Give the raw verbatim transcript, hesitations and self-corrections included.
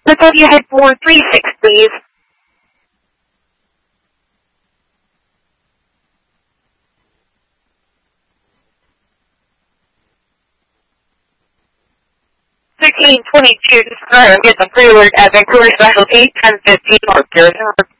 Let's have you head four three six, please. sixteen twenty-two, sir, get the prelude at Vancouver Special eight ten fifteen or Pearson.